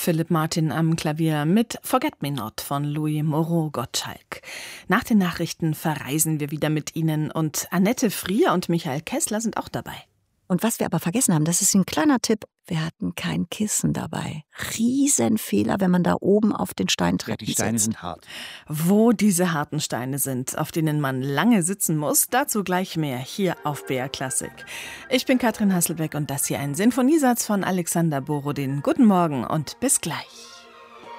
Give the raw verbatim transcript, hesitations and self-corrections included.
Philipp Martin am Klavier mit Forget Me Not von Louis Moreau Gottschalk. Nach den Nachrichten verreisen wir wieder mit Ihnen und Annette Frier und Michael Kessler sind auch dabei. Und was wir aber vergessen haben, das ist ein kleiner Tipp, wir hatten kein Kissen dabei. Riesenfehler, wenn man da oben auf den Steintreppen Ja, die Steine sitzt. sind hart. Wo diese harten Steine sind, auf denen man lange sitzen muss, dazu gleich mehr hier auf B R Klassik. Ich bin Katrin Hasselbeck und das hier ein Sinfoniesatz von Alexander Borodin. Guten Morgen und bis gleich.